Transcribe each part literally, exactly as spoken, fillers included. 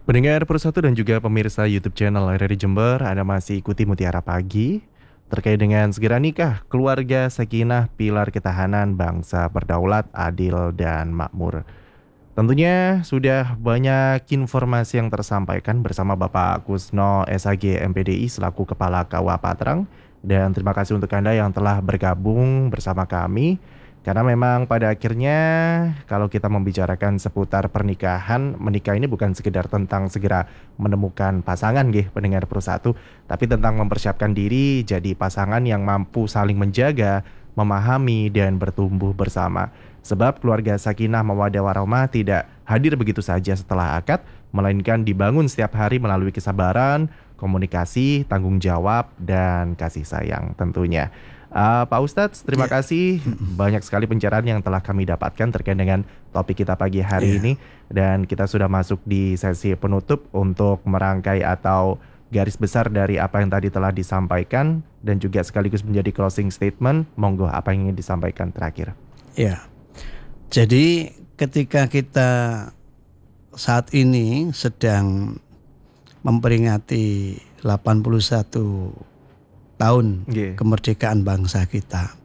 Pendengar Persatu dan juga pemirsa YouTube channel R R I Jember, Anda masih ikuti Mutiara Pagi terkait dengan segera nikah, keluarga sakinah, pilar ketahanan bangsa berdaulat, adil dan makmur. Tentunya sudah banyak informasi yang tersampaikan bersama Bapak Kusno S H G M P D I selaku Kepala K U A Patrang. Dan terima kasih untuk Anda yang telah bergabung bersama kami. Karena memang pada akhirnya kalau kita membicarakan seputar pernikahan, menikah ini bukan sekedar tentang segera menemukan pasangan nggih pendengar Persatu, tapi tentang mempersiapkan diri jadi pasangan yang mampu saling menjaga, memahami dan bertumbuh bersama. Sebab keluarga sakinah mawaddah warahmah tidak hadir begitu saja setelah akad, melainkan dibangun setiap hari melalui kesabaran, komunikasi, tanggung jawab dan kasih sayang tentunya. Uh, Pak Ustadz, terima yeah. kasih. Banyak sekali pencerahan yang telah kami dapatkan terkait dengan topik kita pagi hari yeah. ini. Dan kita sudah masuk di sesi penutup untuk merangkai atau garis besar dari apa yang tadi telah disampaikan. Dan juga sekaligus menjadi closing statement. Monggo, apa yang ingin disampaikan terakhir? Ya, yeah. Jadi ketika kita saat ini sedang memperingati delapan puluh satu tahun yeah. kemerdekaan bangsa kita,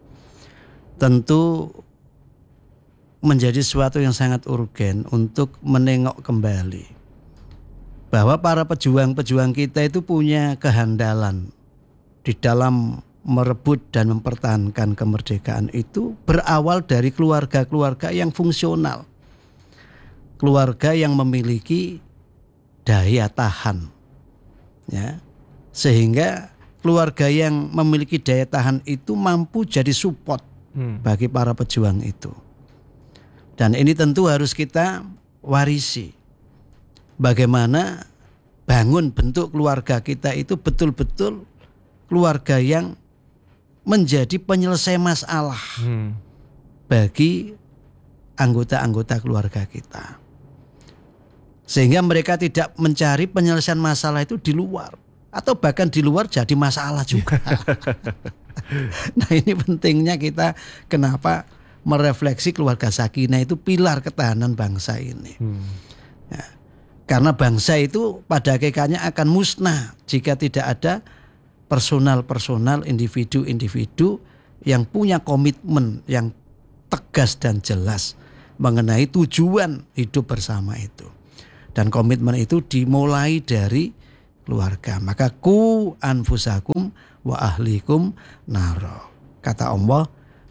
tentu menjadi sesuatu yang sangat urgen untuk menengok kembali bahwa para pejuang-pejuang kita itu punya kehandalan di dalam merebut dan mempertahankan kemerdekaan itu berawal dari keluarga-keluarga yang fungsional, keluarga yang memiliki daya tahan, ya, sehingga keluarga yang memiliki daya tahan itu mampu jadi support hmm. bagi para pejuang itu. Dan ini tentu harus kita warisi. Bagaimana bangun bentuk keluarga kita itu betul-betul keluarga yang menjadi penyelesai masalah hmm. bagi anggota-anggota keluarga kita. Sehingga mereka tidak mencari penyelesaian masalah itu di luar. Atau bahkan di luar jadi masalah juga. Nah, ini pentingnya kita kenapa merefleksi keluarga sakinah itu pilar ketahanan bangsa ini. Hmm. Ya, karena bangsa itu pada hakikatnya akan musnah jika tidak ada personal-personal, individu-individu yang punya komitmen yang tegas dan jelas mengenai tujuan hidup bersama itu. Dan komitmen itu dimulai dari keluarga. Maka ku anfusakum wa ahlikum naro. Kata Allah,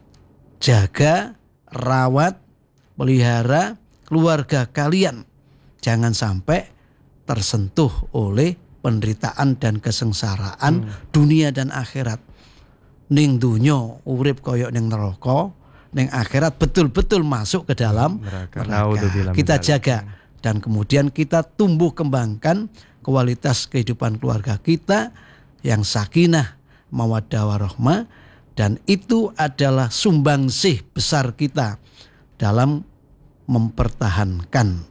jaga, rawat, pelihara keluarga kalian. Jangan sampai tersentuh oleh penderitaan dan kesengsaraan hmm. dunia dan akhirat. Ning dunyo urip koyok ning neraka, ning akhirat betul-betul masuk ke dalam neraka. neraka. Kita jaga dan kemudian kita tumbuh kembangkan kualitas kehidupan keluarga kita yang sakinah, mawaddah warahmah, dan itu adalah sumbangsih besar kita dalam mempertahankan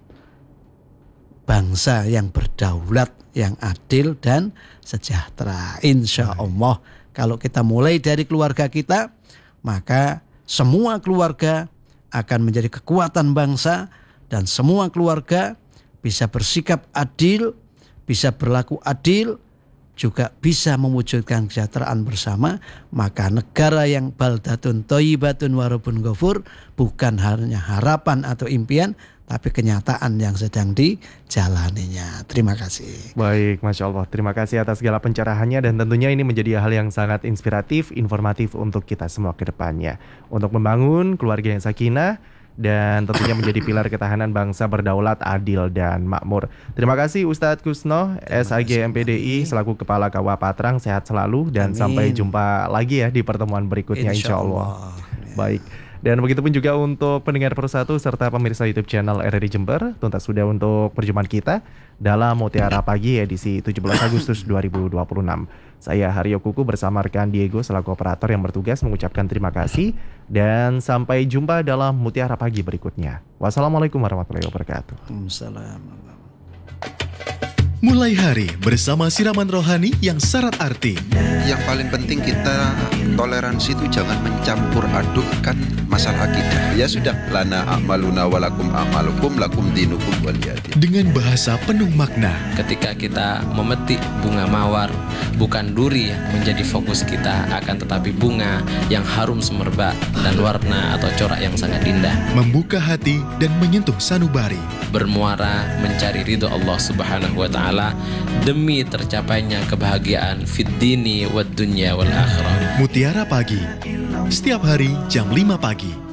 bangsa yang berdaulat, yang adil dan sejahtera. Insya Allah kalau kita mulai dari keluarga kita, maka semua keluarga akan menjadi kekuatan bangsa dan semua keluarga bisa bersikap adil, bisa berlaku adil, juga bisa mewujudkan kesejahteraan bersama. Maka negara yang baldatun thayyibatun wa rabbun ghafur bukan hanya harapan atau impian, tapi kenyataan yang sedang dijalaninya. Terima kasih. Baik, Masya Allah. Terima kasih atas segala pencerahannya. Dan tentunya ini menjadi hal yang sangat inspiratif, informatif untuk kita semua ke depannya. Untuk membangun keluarga yang sakinah dan tentunya menjadi pilar ketahanan bangsa berdaulat, adil dan makmur. Terima kasih Ustadz Kusno S H G M P D I selaku Kepala K U A Patrang. Sehat selalu dan Amin. Sampai jumpa lagi ya di pertemuan berikutnya insya Allah. Insya Allah. Baik. Dan begitupun juga untuk pendengar Persatu serta pemirsa YouTube channel R R I Jember. Tuntas sudah untuk perjumpaan kita dalam Mutiara Pagi edisi tujuh belas Agustus dua ribu dua puluh enam. Saya Haryo Kuku bersama rekan Diego selaku operator yang bertugas mengucapkan terima kasih. Dan sampai jumpa dalam Mutiara Pagi berikutnya. Wassalamualaikum warahmatullahi wabarakatuh. Waalaikumsalam. Mulai hari bersama siraman rohani yang syarat arti. Yang paling penting kita toleransi itu jangan mencampur adukkan masalah akidah. Ya sudah, lana a'maluna walakum a'malukum lakum dinukum waliyadin. Dengan bahasa penuh makna. Ketika kita memetik bunga mawar, bukan duri yang menjadi fokus kita, akan tetapi bunga yang harum semerbak dan warna atau corak yang sangat indah. Membuka hati dan menyentuh sanubari. Bermuara mencari ridho Allah Subhanahu wa Ta'ala demi tercapainya kebahagiaan fid dini wad dunya wal akhirah. Mutiara Pagi, setiap hari jam lima pagi.